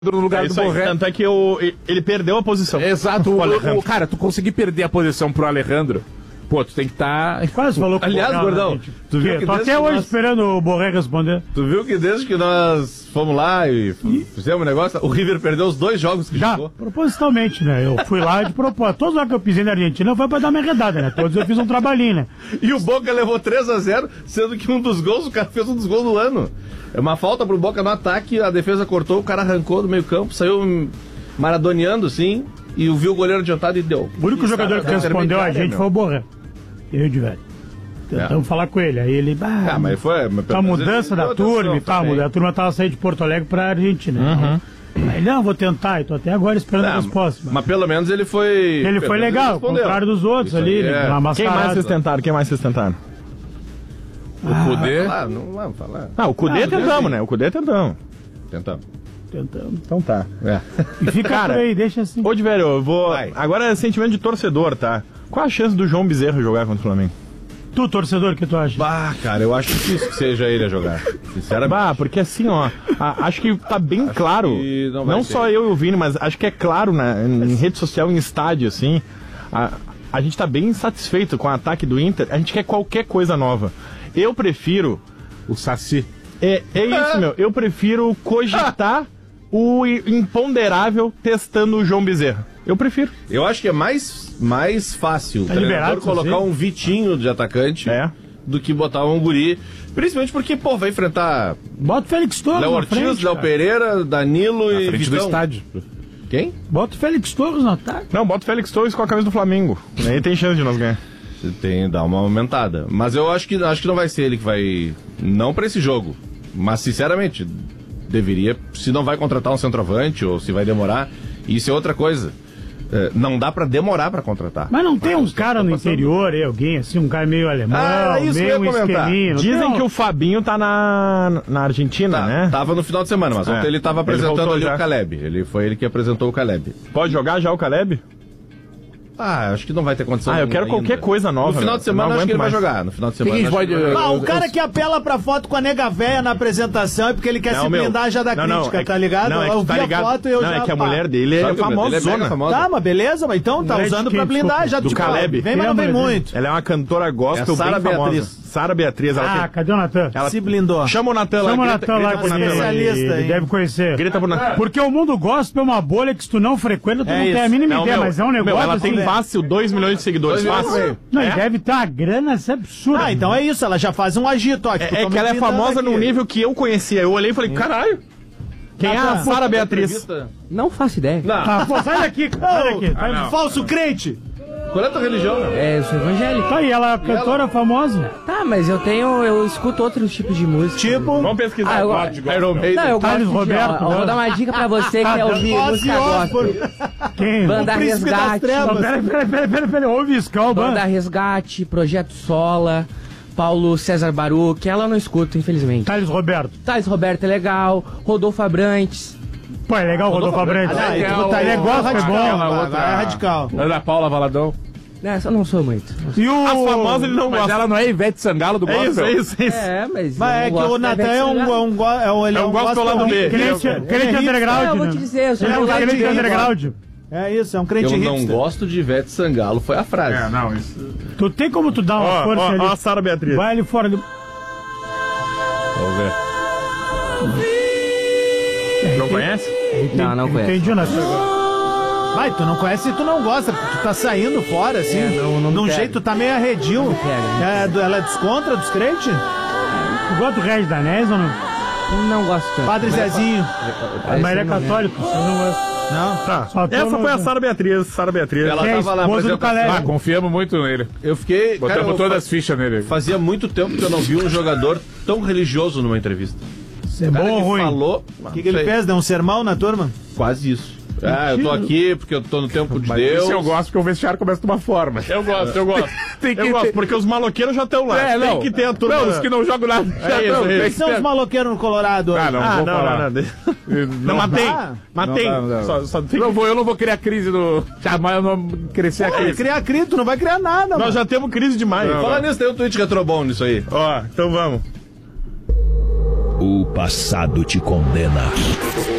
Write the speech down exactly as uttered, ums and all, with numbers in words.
no lugar é do Borré. Tanto é que o, ele perdeu a posição. Exato. O, o, o, cara, tu conseguir perder a posição pro Alejandro, pô, tu tem que estar... Tá... Quase falou com Aliás, o Gordão, né, tu viu que tô até hoje nós... esperando o Borré responder. Tu viu que desde que nós fomos lá e, e... fizemos um negócio, o River perdeu os dois jogos que Já, jogou. Propositalmente, né? Eu fui lá de propósito. Todos lá que eu pisei na Argentina foi pra dar uma redada, né? Todos eu fiz um trabalhinho, né? E o Boca levou três a zero, sendo que um dos gols, o cara fez um dos gols do ano. É uma falta pro Boca no ataque, a defesa cortou, o cara arrancou do meio campo, saiu maradoneando assim, e viu o goleiro adiantado e deu. O único e jogador que respondeu a gente meu. foi o Borré. Eu de velho. Tentamos é. falar com ele. Aí ele. Ah, ah mas foi. Mas a mudança da turma e tal. A turma tava saindo de Porto Alegre pra Argentina. Uhum. Aí, não, vou tentar. E tô até agora esperando não, a resposta. Mas pelo menos ele foi. Ele foi legal, ao contrário dos outros Isso ali. É. Quem mais vocês tentaram? Quem mais vocês tentaram? O Cudê. Ah, não vamos falar. Ah, o Cudê ah, tentamos, né? O Cudê tentamos. Tentamos. Tentamos. Então tá. É. E fica cara, aí, deixa assim. Ô, de velho, eu vou. Vai. Agora é sentimento de torcedor, tá? Qual a chance do João Bezerra jogar contra o Flamengo? Tu, torcedor, que tu acha? Bah, cara, eu acho difícil que seja ele a jogar. Sinceramente. Bah, porque assim, ó, a, acho que tá bem acho claro. Não, não só eu e o Vini, mas acho que é claro, né, em rede social, em estádio, assim. A, a gente tá bem insatisfeito com o ataque do Inter. A gente quer qualquer coisa nova. Eu prefiro. O Saci. É, é isso, meu. Eu prefiro cogitar o imponderável testando o João Bezerra. Eu prefiro. Eu acho que é mais, mais fácil tá o treinador colocar um Vitinho de atacante é. do que botar um guri. Principalmente porque, pô, vai enfrentar. Bota o Félix Torres. Léo Ortiz, Léo Pereira, Danilo na e. frente Vitão. do estádio. Quem? Bota o Félix Torres no ataque. Não, bota o Félix Torres com a camisa do Flamengo. Aí tem chance de nós ganhar. Tem, dá uma aumentada. Mas eu acho que, acho que não vai ser ele que vai. Não pra esse jogo. Mas, sinceramente, deveria. Se não vai contratar um centroavante ou se vai demorar. Isso é outra coisa. É, não dá pra demorar pra contratar. Mas não tem um cara no interior, aí, alguém assim, um cara meio alemão, ah, isso meio um esqueminho. Dizem um... que o Fabinho tá na, na Argentina, tá, né? Tava no final de semana, mas é. ontem ele tava apresentando ele ali já. o Caleb. Ele foi ele que apresentou o Caleb. Pode jogar já o Caleb? Ah, acho que não vai ter condição. Ah, eu quero ainda. qualquer coisa nova. No final de semana acho que ele mais. vai jogar. No final de semana. Que que pode... Ah, o cara que apela pra foto com a nega véia na apresentação é porque ele quer não, se blindar meu... já da não, crítica, não, é que... tá ligado? Não, é que eu tá vi ligado. a foto e eu não, já... é que a mulher dele é famosona. É tá, mas beleza, mas então tá usando pra blindar já. Do tipo, Caleb. Vem, mas não vem muito. Ela é uma cantora gospel é bem famosa. Sara Beatriz. Ela ah, tem... cadê o Natan? Ela se blindou. Chama o Natan lá. Chama o Natan lá, que é especialista. Ele deve conhecer. Grita pro Natan. Porque o mundo gospel é uma bolha que se tu não frequenta, tu não tem a mínima ideia, mas é um negócio. Ela tem fácil dois milhões de seguidores. Fácil. Não, e deve ter uma grana absurda. Ah, então é isso, ela já faz um agito. Ó, é é que ela é famosa num nível que eu conhecia. Eu olhei e falei, caralho. Quem é a Sara Beatriz? Não faço ideia. Não. Ah, pô, sai daqui, sai daqui. Ah, falso crente. Qual é a tua religião, meu? É, eu sou evangélico. Tá, e ela é cantora famosa? Tá, mas eu tenho, eu escuto outros tipos de música. Tipo? Vamos pesquisar. Ah, eu, Iron Maiden. Não, eu Carlos gosto de, Roberto. ó, ó, vou dar uma dica pra você que quer ouvir música gospel. Quem? Banda Resgate. Peraí, peraí, peraí, peraí, peraí, ouve isso, calma. Banda Resgate, Projeto Sola, Paulo César Baruch, ela eu não escuto, infelizmente. Thales Roberto. Thales Roberto é legal, Rodolfo Abrantes. Pô, é legal o Rodolfo Abrantes. Ah, ele é gospel, é bom. É radical. Ana Paula Valadão. Nessa eu não sou muito. E o... As famosas ele não mas gosta. ela não é Ivete Sangalo do gospel? É isso, é isso, é isso. É, mas... Mas é que o Natan é um... É um, é um, ele é um gospel lá do B. Crente underground, né? Eu vou te dizer, eu sou um crente underground. É isso, é um crente Eu hipster. não gosto de Ivete Sangalo, foi a frase. É, não, isso... Tu tem como tu dar uma ó, força ó, ali? Ó a Sara Beatriz. Vai ali fora. Vamos ver. Não conhece? Não, não conhece. Entendi, Natan. Vai, tu não conhece e tu não gosta, porque tu tá saindo fora, assim. É, não, não de um pega. jeito tá meio arredio. Não pega. É, do- ela é descontra dos crentes? Tu gosta do Regis Danés ou não? Eu não gosto tanto. Padre Zezinho. Mas ele é católico, você não gosta. Não? Tá. Só tu Essa não- foi a Sara Beatriz. Sara Beatriz. Ela É a tava lá esposa do apresentando. Caleb. Ah, confiamos muito nele. Eu fiquei. Cara, Botamos eu todas fa- as fichas nele. Fazia muito tempo que eu não vi um jogador tão religioso numa entrevista. Isso é O cara bom ou que ruim? falou. O que, que ele fez? Deu um sermão na turma? Quase isso. Ah, eu tô aqui porque eu tô no tempo de Mas Deus. isso eu gosto porque o vestiário começa de uma forma. Eu gosto, eu gosto. Tem que eu gosto, ter- porque os maloqueiros já estão lá. É, não. Tem que ter a turma. Não, os que não jogam nada. É já isso, não, é tem isso. Quem que são ter- os maloqueiros no Colorado hoje? Ah, não, Ah, vou não, falar. não, não. Não, mas tem. Mas Não tem. dá, não dá. Só, só tem Não que... vou, eu não vou criar crise no... Jamais eu não crescer a Pô, crise. criar crise, tu não vai criar nada, mano. Nós já temos crise demais. Não, Fala nisso, tem um tweet retrobom nisso aí. Ó, então vamos. O passado te condena.